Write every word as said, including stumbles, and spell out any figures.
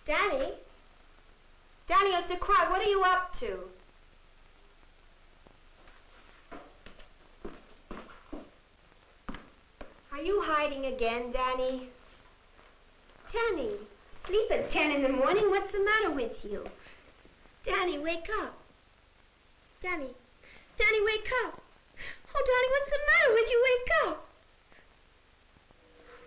Danny? Danny, it's so quiet. What are you up to? Are you hiding again, Danny? Danny, sleep at ten in the morning? What's the matter with you? Danny, wake up. Danny, Danny, wake up. Oh, Danny, what's the matter with you? Wake up.